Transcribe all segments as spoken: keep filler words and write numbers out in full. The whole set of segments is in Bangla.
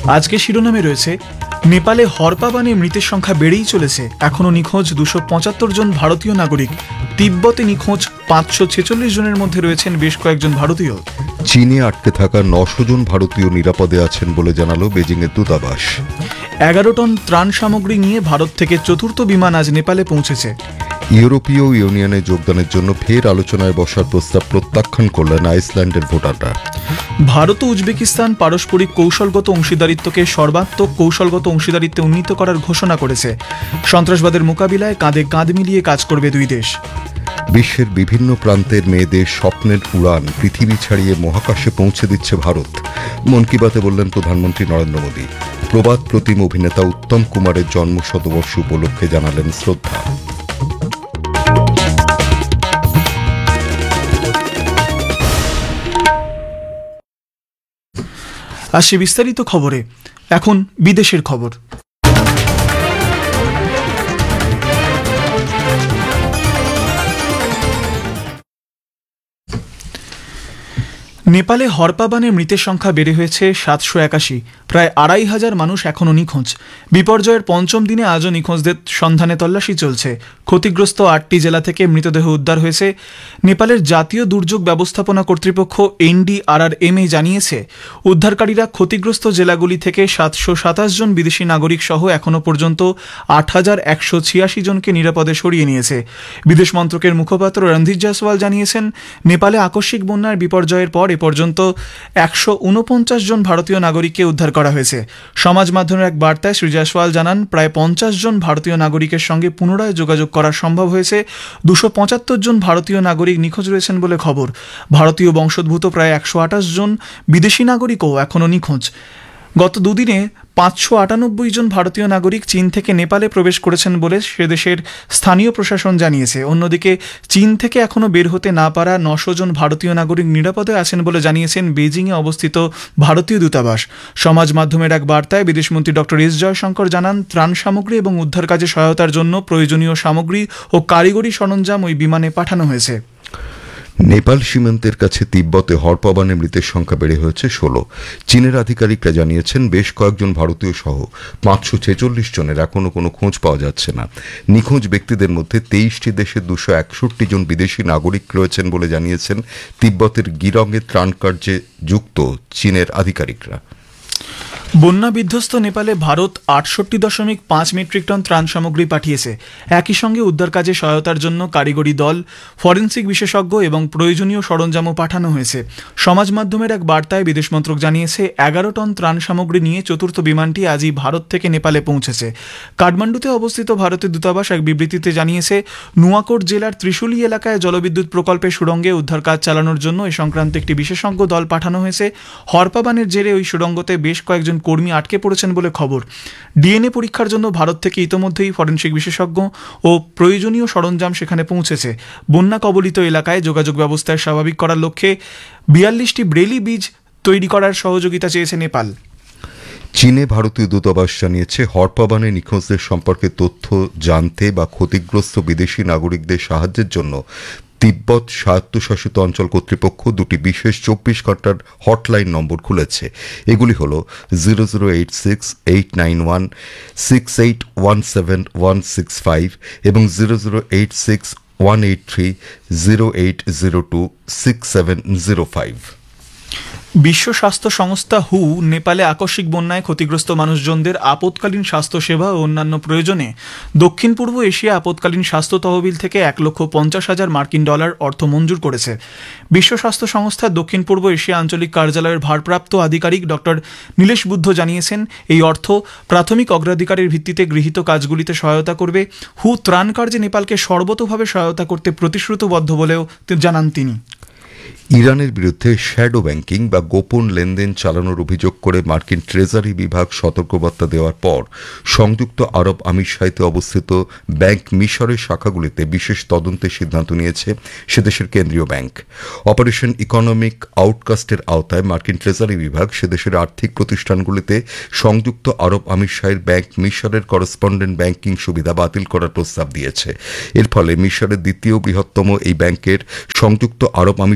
আজকে শিরোনামে রয়েছে নেপালে হরপা বানে মৃতের সংখ্যা বেড়েই চলেছে, এখনও নিখোঁজ দুশো পঁচাত্তর জন ভারতীয় নাগরিক। তিব্বতে নিখোঁজ পাঁচশো ছেচল্লিশ জনের মধ্যে রয়েছেন বেশ কয়েকজন ভারতীয়। চীনে আটকে থাকা নশো জন ভারতীয় নিরাপদে আছেন বলে জানালো বেজিংয়ের দূতাবাস। এগারো টন ত্রাণ সামগ্রী নিয়ে ভারত থেকে চতুর্থ বিমান আজ নেপালে পৌঁছেছে। ইউরোপীয় ইউনিয়নে যোগদানের জন্য ফের আলোচনায় বসার প্রস্তাব প্রত্যাখ্যান করলেন আইসল্যান্ডের ভোটাররা। ভারত ও উজবেকিস্তান পারস্পরিক কৌশলগত অংশীদারিত্বকে সর্বাত্মক কৌশলগত অংশীদারিত্বে উন্নীত করার ঘোষণা করেছে। সন্ত্রাসবাদের মোকাবিলায় কাঁধে কাঁধ মিলিয়ে কাজ করবে দুই দেশ। বিশ্বের বিভিন্ন প্রান্তের মেয়েদের স্বপ্নের উড়ান পৃথিবী ছাড়িয়ে মহাকাশে পৌঁছে দিচ্ছে ভারত। মন কি বাতে বললেন প্রধানমন্ত্রী নরেন্দ্র মোদী। প্রবাদ প্রতিম অভিনেতা উত্তম কুমারের জন্ম শতবর্ষ উপলক্ষে জানালেন শ্রদ্ধা। আসছে বিস্তারিত খবরে। এখন বিদেশের খবর। নেপালে হরপা বানে মৃতের সংখ্যা বেড়ে হয়েছে সাতশো একাশি। প্রায় আড়াই হাজার মানুষ এখনও নিখোঁজ। বিপর্যয়ের পঞ্চম দিনে আজও নিখোঁজদের সন্ধানে তল্লাশি চলছে। ক্ষতিগ্রস্ত আটটি জেলা থেকে মৃতদেহ উদ্ধার হয়েছে। নেপালের জাতীয় দুর্যোগ ব্যবস্থাপনা কর্তৃপক্ষ এনডিআরআরএমএ জানিয়েছে, উদ্ধারকারীরা ক্ষতিগ্রস্ত জেলাগুলি থেকে সাতশো সাতাশ জন বিদেশি নাগরিক সহ এখনও পর্যন্ত আট হাজার একশো ছিয়াশি জনকে নিরাপদে সরিয়ে নিয়েছে। বিদেশ মন্ত্রকের মুখপাত্র রণধীর জয়সওয়াল জানিয়েছেন, নেপালে আকস্মিক বন্যার বিপর্যয়ের পর এ পর্যন্ত একশো উনপঞ্চাশ জন ভারতীয় নাগরিককে উদ্ধার করা হয়েছে। সমাজ মাধ্যমের এক বার্তায় শ্রী জয়সওয়াল জানান, প্রায় পঞ্চাশ জন ভারতীয় নাগরিকের সঙ্গে পুনরায় যোগাযোগ করা সম্ভব হয়েছে। দুশো পঁচাত্তর জন ভারতীয় নাগরিক নিখোঁজ রয়েছেন বলে খবর। ভারতীয় বংশোদ্ভূত প্রায় একশো আঠাশ জন বিদেশি নাগরিকও এখনও নিখোঁজ। গত দুদিনে পাঁচশো আটানব্বই জন ভারতীয় নাগরিক চীন থেকে নেপালে প্রবেশ করেছেন বলে সে দেশের স্থানীয় প্রশাসন জানিয়েছে। অন্যদিকে চীন থেকে এখনও বের হতে না পারা নশো জন ভারতীয় নাগরিক নিরাপদে আছেন বলে জানিয়েছেন বেজিংয়ে অবস্থিত ভারতীয় দূতাবাস। সমাজ মাধ্যমের এক বার্তায় বিদেশমন্ত্রী ডক্টর এস জয়শঙ্কর জানান, ত্রাণ সামগ্রী এবং উদ্ধার কাজে সহায়তার জন্য প্রয়োজনীয় সামগ্রী ও কারিগরি সরঞ্জাম ওই বিমানে পাঠানো হয়েছে। নেপাল সীমান্তের কাছে তিব্বতে হরপা বানে মৃতের সংখ্যা বেড়ে হয়েছে ষোলো। চীনের আধিকারিকরা জানিয়েছেন, বেশ কয়েকজন ভারতীয় সহ পাঁচশো ছেচল্লিশ জনের এখনও কোনো খোঁজ পাওয়া যাচ্ছে না। নিখোঁজ ব্যক্তিদের মধ্যে তেইশটি দেশের দুশো একষট্টি জন বিদেশি নাগরিক রয়েছেন বলে জানিয়েছেন তিব্বতের গিরঙে ত্রাণ কার্যে যুক্ত চীনের আধিকারিকরা। বন্যা বিধ্বস্ত নেপালে ভারত আটষট্টি দশমিক পাঁচ মেট্রিক টন ত্রাণ সামগ্রী পাঠিয়েছে। একই সঙ্গে উদ্ধার কাজে সহায়তার জন্য কারিগরি দল, ফরেন্সিক বিশেষজ্ঞ এবং প্রয়োজনীয় সরঞ্জামও পাঠানো হয়েছে। সমাজ মাধ্যমের এক বার্তায় বিদেশ মন্ত্রক জানিয়েছে, এগারো টন ত্রাণ সামগ্রী নিয়ে চতুর্থ বিমানটি আজই ভারত থেকে নেপালে পৌঁছেছে। কাঠমান্ডুতে অবস্থিত ভারতের দূতাবাস এক বিবৃতিতে জানিয়েছে, নুয়াকোট জেলার ত্রিশুলি এলাকায় জলবিদ্যুৎ প্রকল্পের সুড়ঙ্গে উদ্ধার কাজ চালানোর জন্য এ সংক্রান্ত একটি বিশেষজ্ঞ দল পাঠানো হয়েছে। হরপা বানের জেরে ওই সুড়ঙ্গতে বেশ কয়েকজন কর্মী আটকে পড়েছেন বলে খবর। ডিএনএ পরীক্ষার জন্য ভারত থেকে ইতোমধ্যেই ফরেনসিক বিশেষজ্ঞ ও প্রয়োজনীয় সরঞ্জাম সেখানে পৌঁছেছে। বন্যা কবলিত এলাকায় যোগাযোগ ব্যবস্থায় স্বাভাবিক করার লক্ষ্যে বিয়াল্লিশটি ব্রেলি বীজ তৈরি করার সহযোগিতা চেয়েছে নেপাল। চীনে ভারতীয় দূতাবাস জানিয়েছে, হরপা বানে নিখোঁজদের সম্পর্কে তথ্য জানতে বা ক্ষতিগ্রস্ত বিদেশি নাগরিকদের সাহায্যের জন্য তিব্বত স্বায়ত্তশাসিত অঞ্চল কর্তৃপক্ষ দুটি বিশেষ চব্বিশ ঘন্টার হটলাইন নম্বর খুলেছে। এগুলি হল zero zero eight six eight nine one six eight one seven one six five এবং zero zero eight six one eight three zero eight zero two six seven zero five. বিশ্ব স্বাস্থ্য সংস্থা হু নেপালে আকস্মিক বন্যায় ক্ষতিগ্রস্ত মানুষজনদের আপৎকালীন স্বাস্থ্যসেবা ও অন্যান্য প্রয়োজনে দক্ষিণ পূর্ব এশিয়া আপৎকালীন স্বাস্থ্য তহবিল থেকে এক লক্ষ পঞ্চাশ হাজার মার্কিন ডলার অর্থ মঞ্জুর করেছে। বিশ্ব স্বাস্থ্য সংস্থার দক্ষিণ পূর্ব এশিয়া আঞ্চলিক কার্যালয়ের ভারপ্রাপ্ত আধিকারিক ডক্টর নীলেশ বুদ্ধ জানিয়েছেন, এই অর্থ প্রাথমিক অগ্রাধিকারের ভিত্তিতে গৃহীত কাজগুলিতে সহায়তা করবে। হু ত্রাণ কার্যে নেপালকে সর্বতোভাবে সহায়তা করতে প্রতিশ্রুতিবদ্ধ বলেও জানান তিনি। ইরানের বিরুদ্ধে শ্যাডো ব্যাংকিং বা গোপন লেনদেন চালানোর অভিযোগ করে মার্কিন ট্রেজারি বিভাগ সতর্কবার্তা দেওয়ার পর সংযুক্ত আরব আমিরশাহিতে অবস্থিত ব্যাংক মিশরের শাখাগুলিতে বিশেষ তদন্তের সিদ্ধান্ত নিয়েছে সেদেশের কেন্দ্রীয় ব্যাংক। অপারেশন ইকোনমিক আউটকাস্টের আওতায় মার্কিন ট্রেজারি বিভাগ সেদেশের আর্থিক প্রতিষ্ঠানগুলিতে সংযুক্ত আরব আমিরশাহির ব্যাংক মিশরের করেসপন্ডেন্ট ব্যাংকিং সুবিধা বাতিল করার প্রস্তাব দিয়েছে। এর ফলে মিশরের দ্বিতীয় বৃহত্তম এই ব্যাংকের সংযুক্ত আরব আমিরশাহিতে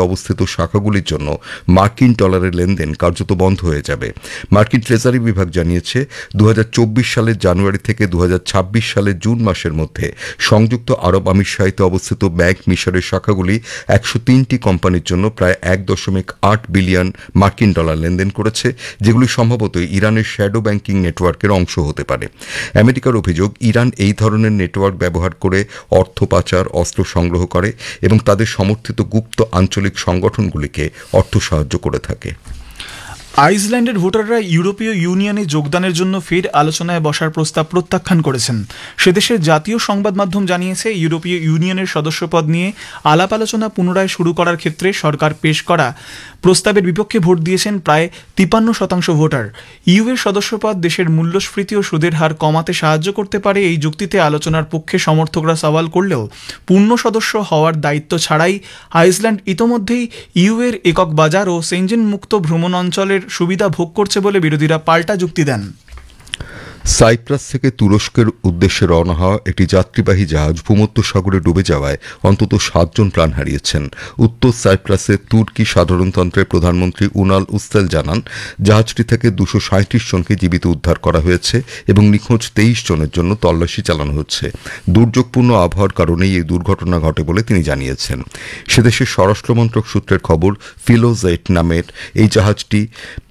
অবস্থিত শাখাগুলির জন্য মার্কিন ডলারের লেনদেন কার্যত বন্ধ হয়ে যাবে। মার্কিন ট্রেজারি বিভাগ জানিয়েছে দু হাজার চব্বিশ সালের জানুয়ারি থেকে দু হাজার ছাব্বিশ সালের জুন মাসের মধ্যে সংযুক্ত আরব আমিরশাহিতে অবস্থিত ব্যাংক মিশরের শাখাগুলি একশো তিনটি কোম্পানির জন্য প্রায় এক দশমিক আট বিলিয়ন মার্কিন ডলার লেনদেন করেছে, যেগুলি সম্ভবত ইরানের শ্যাডো ব্যাংকিং নেটওয়ার্কের অংশ হতে পারে। আমেরিকার অভিযোগ, ইরান এই ধরনের নেটওয়ার্ক ব্যবহার করে অর্থ পাচার, অস্ত্র সংগ্রহ করে এবং তাদের সমর্থিত গুপ্ত আঞ্চলিক সংগঠনগুলিকে অর্থ সাহায্য করে থাকে। আইসল্যান্ডের ভোটাররা ইউরোপীয় ইউনিয়নে যোগদানের জন্য ফের আলোচনায় বসার প্রস্তাব প্রত্যাখ্যান করেছেন। সেদেশের জাতীয় সংবাদ মাধ্যম জানিয়েছে, ইউরোপীয় ইউনিয়নের সদস্যপদ নিয়ে আলাপ আলোচনা পুনরায় শুরু করার ক্ষেত্রে সরকার পেশ করা প্রস্তাবের বিপক্ষে ভোট দিয়েছেন প্রায় তিপ্পান্ন শতাংশ ভোটার। ইউ এর সদস্যপদ দেশের মূল্যস্ফীতি ও সুদের হার কমাতে সাহায্য করতে পারে এই যুক্তিতে আলোচনার পক্ষে সমর্থকরা সওয়াল করলেও পূর্ণ সদস্য হওয়ার দায়িত্ব ছাড়াই আইসল্যান্ড ইতোমধ্যেই ইউ এর একক বাজার ও সেনজেন মুক্ত ভ্রমণ অঞ্চলের সুবিধা ভোগ করছে বলে বিরোধীরা পাল্টা যুক্তি দেন। সাইপ্রাস থেকে তুরস্কের উদ্দেশ্যে রওনা হওয়া একটি যাত্রীবাহী জাহাজ ভূমধ্যসাগরে ডুবে যাওয়ায় অন্তত সাতজন প্রাণ হারিয়েছেন। উত্তর সাইপ্রাসের তুর্কি সাধারণতন্ত্রের প্রধানমন্ত্রী উনাল উস্তেল জানান, জাহাজটি থেকে দুশো সাঁত্রিশ জনকে জীবিত উদ্ধার করা হয়েছে এবং নিখোঁজ তেইশ জনের জন্য তল্লাশি চালানো হচ্ছে। দুর্যোগপূর্ণ আবহাওয়ার কারণেই এই দুর্ঘটনা ঘটে বলে তিনি জানিয়েছেন। সেদেশের স্বরাষ্ট্রমন্ত্রক সূত্রের খবর, ফিলোজেট নামের এই জাহাজটি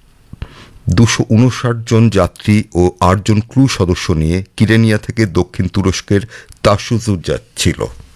দুশো উনষাট জন যাত্রী ও আট জন ক্রু সদস্য নিয়ে কিরেনিয়া থেকে দক্ষিণ তুরস্কের তাসুজু যাচ্ছিল।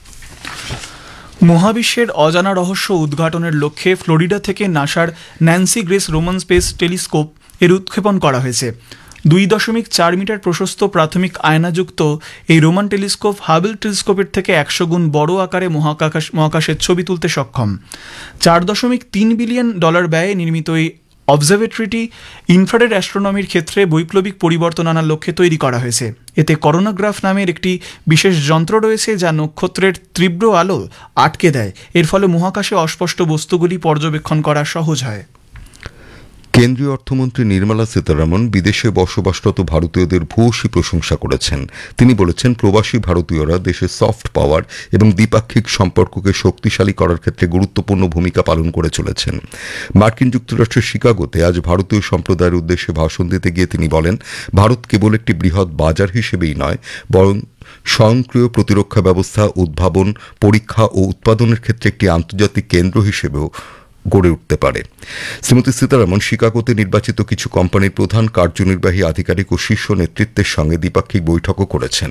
মহাবিশ্বের অজানা রহস্য উদ্ঘাটনের লক্ষ্যে ফ্লোরিডা থেকে নাসার Nancy grace Roman space telescope এর উৎক্ষেপণ করা হয়েছে। দুই দশমিক চার মিটার প্রশস্ত প্রাথমিক আয়নাযুক্ত এই রোমান টেলিস্কোপ হাবল টেলিস্কোপের থেকে একশো গুণ বড় আকারে মহাকাশ মহাকাশের ছবি তুলতে সক্ষম। চার দশমিক তিন বিলিয়ন ডলার ব্যয়ে নির্মিত এই অবজারভেটরিটি ইনফ্রারেড অ্যাস্ট্রোনমির ক্ষেত্রে বৈপ্লবিক পরিবর্তন আনার লক্ষ্যে তৈরি করা হয়েছে। এতে করোনাগ্রাফ নামের একটি বিশেষ যন্ত্র রয়েছে যা নক্ষত্রের তীব্র আলো আটকে দেয়। এর ফলে মহাকাশে অস্পষ্ট বস্তুগুলি পর্যবেক্ষণ করা সহজ হয়। কেন্দ্রীয় অর্থমন্ত্রী নির্মলা সীতারামন বিদেশে বসবাসরত ভারতীয়দের ভূয়সী প্রশংসা করেছেন। তিনি বলেছেন, প্রবাসী ভারতীয়রা দেশের সফট পাওয়ার এবং দ্বিপাক্ষিক সম্পর্ককে শক্তিশালী করার ক্ষেত্রে গুরুত্বপূর্ণ ভূমিকা পালন করে চলেছেন। মার্কিন যুক্তরাষ্ট্রের শিকাগোতে আজ ভারতীয় সম্প্রদায়ের উদ্দেশ্যে ভাষণ দিতে গিয়ে তিনি বলেন, ভারত কেবল একটি বৃহৎ বাজার হিসেবেই নয়, বরং স্বয়ংক্রিয় প্রতিরক্ষা ব্যবস্থা, উদ্ভাবন, পরীক্ষা ও উৎপাদনের ক্ষেত্রে একটি আন্তর্জাতিক কেন্দ্র হিসেবেও গড়ে উঠতে পারে। শ্রীমতী সীতারামন শিকাগোতে নির্বাচিত কিছু কোম্পানির প্রধান কার্যনির্বাহী আধিকারিক ও শীর্ষ নেতৃত্বের সঙ্গে দ্বিপাক্ষিক বৈঠকও করেছেন।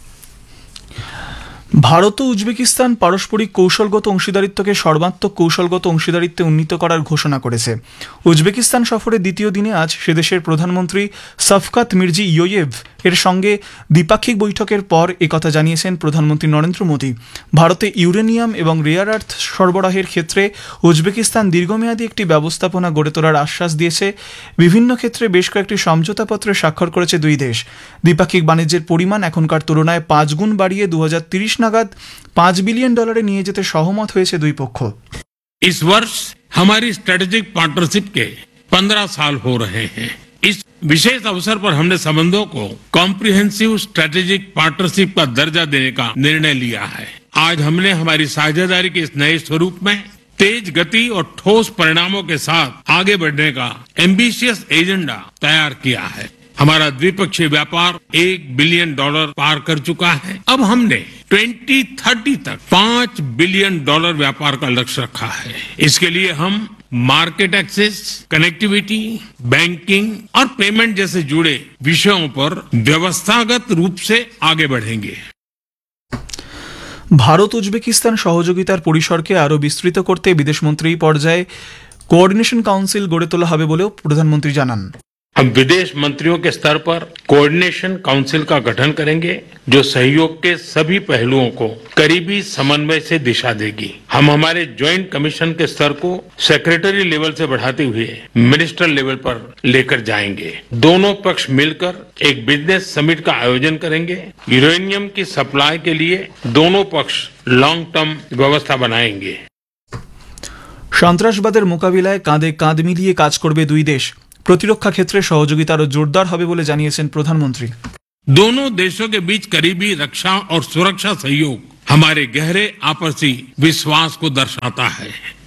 ভারত ও উজবেকিস্তান পারস্পরিক কৌশলগত অংশীদারিত্বকে সর্বাত্মক কৌশলগত অংশীদারিত্বে উন্নীত করার ঘোষণা করেছে। উজবেকিস্তান সফরের দ্বিতীয় দিনে আজ সেদেশের প্রধানমন্ত্রী শফকাত মির্জি ইয়োয়েভ এর সঙ্গে দ্বিপাক্ষিক বৈঠকের পর একথা জানিয়েছেন প্রধানমন্ত্রী নরেন্দ্র মোদী। ভারতে ইউরেনিয়াম এবং রেয়ার আর্থ সরবরাহের ক্ষেত্রে উজবেকিস্তান দীর্ঘমেয়াদী একটি ব্যবস্থাপনা গড়ে তোলার আশ্বাস দিয়েছে। বিভিন্ন ক্ষেত্রে বেশ কয়েকটি সমঝোতাপত্রে স্বাক্ষর করেছে দুই দেশ। দ্বিপাক্ষিক বাণিজ্যের পরিমাণ এখনকার তুলনায় পাঁচ গুণ বাড়িয়ে দু হাজার তিরিশ নাগাদ পাঁচ বিলিয়ন ডলারে নিয়ে যেতে সহমত হয়েছে দুই পক্ষ। इस वर्ष हमारी स्ट्रेटेजिक पार्टनरशिप के पंद्रह साल हो रहे हैं। इस विशेष अवसर पर हमने संबंधों को कॉम्प्रिहेंसिव स्ट्रेटेजिक पार्टनरशिप का दर्जा देने का निर्णय लिया है। आज हमने हमारी साझेदारी के इस नए स्वरूप में तेज गति और ठोस परिणामों के साथ आगे बढ़ने का एम्बिशियस एजेंडा तैयार किया है। हमारा द्विपक्षीय व्यापार एक बिलियन डॉलर पार कर चुका है। अब हमने ट्वेंटी थर्टी तक पांच बिलियन डॉलर व्यापार का लक्ष्य रखा है। इसके लिए हम मार्केट एक्सेस, कनेक्टिविटी, बैंकिंग और पेमेंट जैसे जुड़े विषयों पर व्यवस्थागत रूप से आगे बढ़ेंगे। ভারত উজবেকিস্তান সহযোগিতার পরিসরকে আরও বিস্তৃত করতে বিদেশমন্ত্রী পর্যায়ে কোঅর্ডিনেশন কাউন্সিল গড়ে তোলা হবে বলেও প্রধানমন্ত্রী জানান। हम विदेश मंत्रियों के स्तर पर कोऑर्डिनेशन काउंसिल का गठन करेंगे, जो सहयोग के सभी पहलुओं को करीबी समन्वय से दिशा देगी। हम हमारे ज्वाइंट कमीशन के स्तर को सेक्रेटरी लेवल से बढ़ाते हुए मिनिस्टर लेवल पर लेकर जाएंगे। दोनों पक्ष मिलकर एक बिजनेस समिट का आयोजन करेंगे। यूरेनियम की सप्लाई के लिए दोनों पक्ष लॉन्ग टर्म व्यवस्था बनाएंगे। সন্ত্রাসবাদের মোকাবিলায় কাঁধে কাঁধ মিলিয়ে কাজ করবে দুই দেশ। প্রতিরক্ষা ক্ষেত্রে সহযোগিতা আরও জোরদার হবে বলে জানিয়েছেন প্রধানমন্ত্রী। दोनों देशों के बीच करीबी रक्षा और सुरक्षा सहयोग हमारे गहरे आपसी विश्वास को दर्शाता है।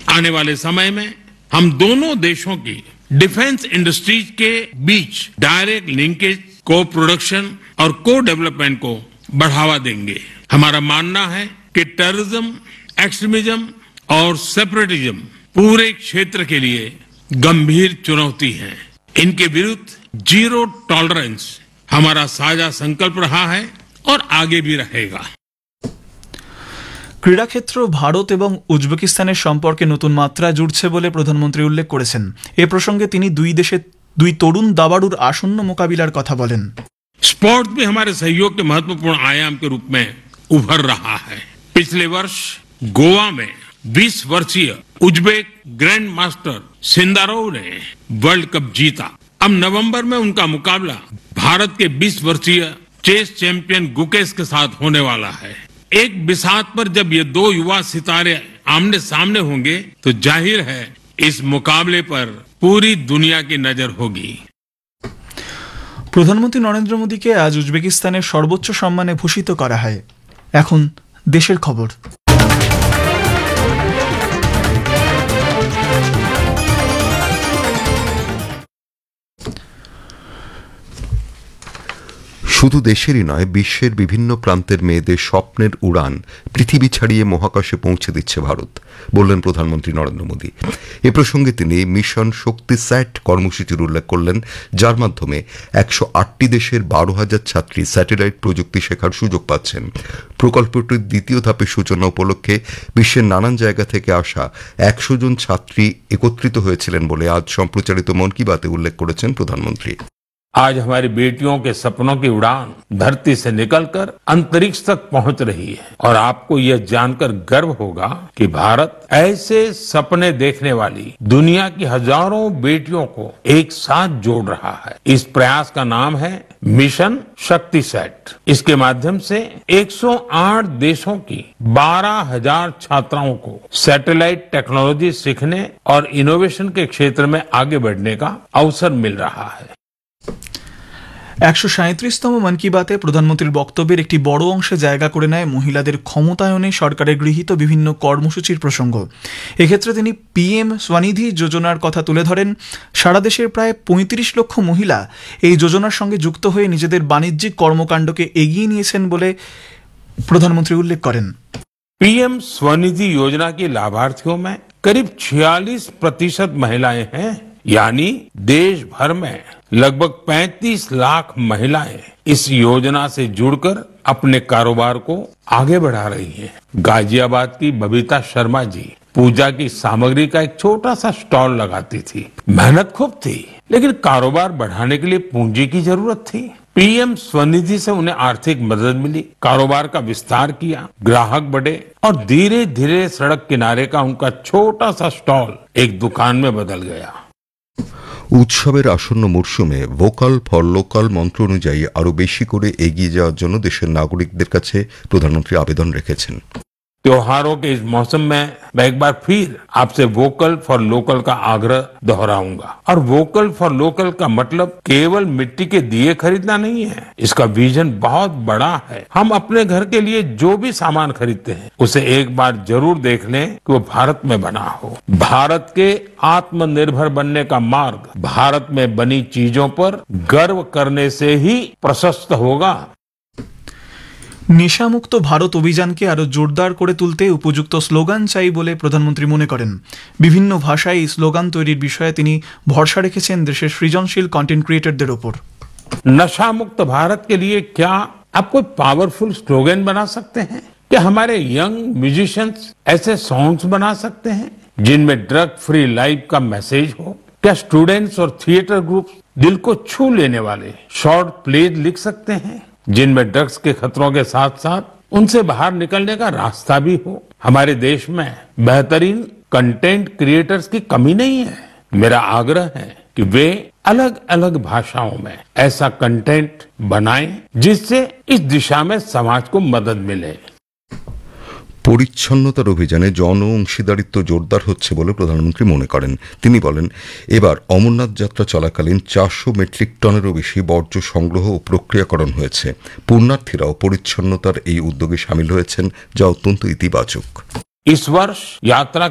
आने वाले समय में हम दोनों देशों की डिफेंस इंडस्ट्रीज के बीच डायरेक्ट लिंकेज, को प्रोडक्शन और को डेवलपमेंट को बढ़ावा देंगे। हमारा मानना है कि टेररिज्म, एक्सट्रीमिज्म और सेपरेटिज्म पूरे क्षेत्र के लिए गंभीर चुनौती है। इनके विरुद्ध जीरो टॉलरेंस हमारा साझा संकल्प रहा है और आगे भी रहेगा। ক্রীড়াক্ষেত্র ভারত এবং উজবেকিস্তানের সম্পর্কে নতুন মাত্রা জুড়ছে বলে প্রধানমন্ত্রী উল্লেখ করেছেন। এ প্রসঙ্গে তিনি দুই দেশের দুই তরুণ দাবাড়ুর আসন্ন মোকাবিলার কথা বলেন। स्पोर्ट्स भी हमारे सहयोग के महत्वपूर्ण आयाम के रूप में उभर रहा है। पिछले वर्ष गोवा में बीस वर्षीय उज्बेक ग्रैंड मास्टर सिंदारोव ने वर्ल्ड कप जीता। अब नवंबर में उनका मुकाबला भारत के बीस वर्षीय चेस चैंपियन गुकेश के साथ होने वाला है। एक बिसात पर जब ये दो युवा सितारे आमने सामने होंगे तो जाहिर है इस मुकाबले पर पूरी दुनिया की नजर होगी। প্রধানমন্ত্রী নরেন্দ্র মোদীকে আজ উজবেকিস্তানের সর্বোচ্চ সম্মানে ভূষিত করা হয়। এখন দেশের খবর। শুধু দেশেরই নয়, বিশ্বের বিভিন্ন প্রান্তের মেয়েদের স্বপ্নের উড়ান পৃথিবী ছাড়িয়ে মহাকাশে পৌঁছে দিচ্ছে ভারত, বললেন প্রধানমন্ত্রী নরেন্দ্র মোদী। এ প্রসঙ্গে তিনি মিশন শক্তি স্যাট কর্মসূচির উল্লেখ করলেন, যার মাধ্যমে একশো আটটি দেশের বারো হাজার ছাত্রী স্যাটেলাইট প্রযুক্তি শেখার সুযোগ পাচ্ছেন। প্রকল্পটির দ্বিতীয় ধাপের সূচনা উপলক্ষে বিশ্বের নানান জায়গা থেকে আসা একশো জন ছাত্রী একত্রিত হয়েছিলেন বলে আজ সম্প্রচারিত মন কি বাতে উল্লেখ করেছেন প্রধানমন্ত্রী। आज हमारी बेटियों के सपनों की उड़ान धरती से निकलकर अंतरिक्ष तक पहुंच रही है और आपको यह जानकर गर्व होगा कि भारत ऐसे सपने देखने वाली दुनिया की हजारों बेटियों को एक साथ जोड़ रहा है। इस प्रयास का नाम है मिशन शक्ति सेट। इसके माध्यम से एक सौ आठ देशों की बारह हजार छात्राओं को सैटेलाइट टेक्नोलॉजी सीखने और इनोवेशन के क्षेत्र में आगे बढ़ने का अवसर मिल रहा है। একশো সাঁত্রিশতম মন কি বাতে প্রধানমন্ত্রীর বক্তব্যের একটি বড় অংশে জায়গা করে নেয় মহিলাদের ক্ষমতায়নে সরকারের গৃহীত বিভিন্ন কর্মসূচির প্রসঙ্গ। এক্ষেত্রে তিনি পিএম স্বনিধি যোজনার কথা তুলে ধরেন। সারা দেশের প্রায় পঁয়ত্রিশ লক্ষ মহিলা এই যোজনার সঙ্গে যুক্ত হয়ে নিজেদের বাণিজ্যিক কর্মকাণ্ডকে এগিয়ে নিয়েছেন বলে প্রধানমন্ত্রী উল্লেখ করেন। पीएम स्वनिधि योजना की लाभार्थियों में करीब छियालीस प्रतिशत महिलाएं हैं, यानी देश भर में लगभग पैंतीस लाख महिलाएं इस योजना से जुड़कर अपने कारोबार को आगे बढ़ा रही हैं। गाजियाबाद की बबीता शर्मा जी पूजा की सामग्री का एक छोटा सा स्टॉल लगाती थी। मेहनत खूब थी, लेकिन कारोबार बढ़ाने के लिए पूंजी की जरूरत थी। पीएम स्वनिधि से उन्हें आर्थिक मदद मिली, कारोबार का विस्तार किया, ग्राहक बढ़े और धीरे धीरे सड़क किनारे का उनका छोटा सा स्टॉल एक दुकान में बदल गया। উৎসবের আসন্ন মরশুমে ভোকাল ফর লোকাল মন্ত্র অনুযায়ী আরও বেশি করে এগিয়ে যাওয়ার জন্য দেশের নাগরিকদের কাছে প্রধানমন্ত্রী আবেদন রেখেছেন। त्योहारों के इस मौसम में मैं एक बार फिर आपसे वोकल फॉर लोकल का आग्रह दोहराऊंगा। और वोकल फॉर लोकल का मतलब केवल मिट्टी के दिए खरीदना नहीं है, इसका विजन बहुत बड़ा है। हम अपने घर के लिए जो भी सामान खरीदते हैं उसे एक बार जरूर देख लें कि वो भारत में बना हो। भारत के आत्मनिर्भर बनने का मार्ग भारत में बनी चीजों पर गर्व करने से ही प्रशस्त होगा। নেশামুক্ত ভারত অভিযানকে আরও জোরদার করে তুলতে উপযুক্ত স্লোগান চাই বলে প্রধানমন্ত্রী মনে করেন। বিভিন্ন ভাষায় এই স্লোগান তৈরির বিষয়ে তিনি ভরসা রেখেছেন দেশের সৃজনশীল কন্টেন্ট ক্রিয়েটরদের ওপর। नशा मुक्त भारत के लिए क्या आप कोई पावरफुल स्लोगन बना सकते हैं? क्या हमारे यंग म्यूजिशियंस ऐसे सॉन्ग्स बना सकते हैं जिनमें ड्रग फ्री लाइफ का मैसेज हो? क्या स्टूडेंट्स और थिएटर ग्रुप दिल को छू लेने वाले शॉर्ट प्लेज लिख सकते हैं जिनमें ड्रग्स के खतरों के साथ साथ उनसे बाहर निकलने का रास्ता भी हो? हमारे देश में बेहतरीन कंटेंट क्रिएटर्स की कमी नहीं है। मेरा आग्रह है कि वे अलग अलग भाषाओं में ऐसा कंटेंट बनाएं जिससे इस दिशा में समाज को मदद मिले। পরিচ্ছন্নতার অভিযানে জন অংশীদারিত্ব জোরদার হচ্ছে বলে প্রধানমন্ত্রী মনে করেন। তিনি বলেন, এবার অমরনাথ যাত্রা চলাকালীন চারশো মেট্রিক টনেরও বেশি বর্জ্য সংগ্রহ ও প্রক্রিয়াকরণ হয়েছে। পুণ্যার্থীরাও পরিচ্ছন্নতার এই উদ্যোগে সামিল হয়েছেন, যা অত্যন্ত ইতিবাচক। इस वर्ष यात्रा